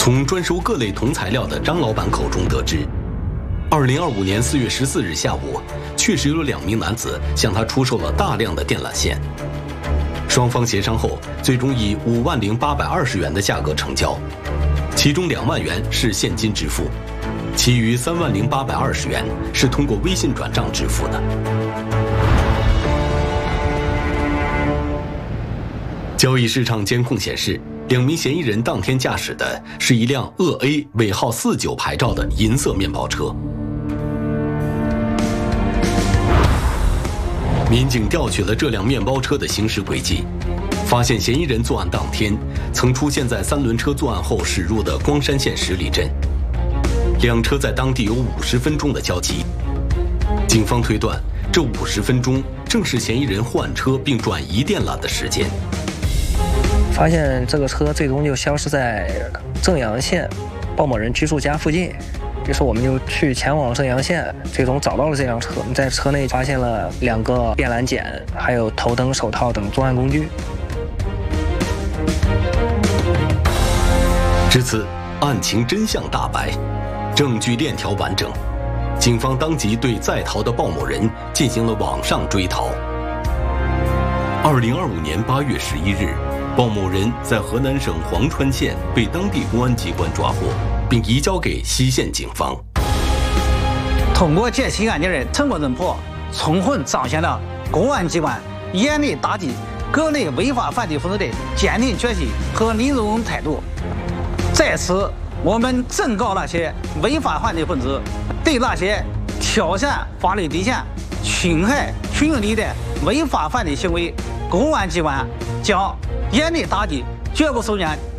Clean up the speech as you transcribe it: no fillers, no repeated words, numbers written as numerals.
从专收各类铜材料的张老板口中得知，2025年4月14日下午，确实有2名男子向他出售了大量的电缆线。双方协商后，最终以50820元的价格成交，其中2万元是现金支付，其余30820元是通过微信转账支付的。交易市场监控显示，2名嫌疑人当天驾驶的是一辆鄂 A 尾号49牌照的银色面包车。民警调取了这辆面包车的行驶轨迹，发现嫌疑人作案当天曾出现在3轮车作案后驶入的光山县十里镇，2车在当地有50分钟的交集。警方推断，这50分钟正是嫌疑人换车并转移电缆的时间。 发现这个车最终就消失在正阳县鲍某人居住家附近，于是我们就去前往正阳县，最终找到了这辆车。在车内发现了2个电缆剪，还有头灯、手套等作案工具。 至此，案情真相大白，证据链条完整。警方当即对在逃的鲍某人进行了网上追逃。2025年8月11日，鲍某人在河南省潢川县被当地公安机关抓获，并移交给西县警方。 通过这起案件的成功侦破，充分彰显了公安机关严厉打击各类违法犯罪分子的坚定决心和零容忍态度。在此，我们正告那些违法犯罪分子，对那些挑战法律底线、侵害群众利益的违法犯罪行为，公安机关将严厉打击，绝不手软。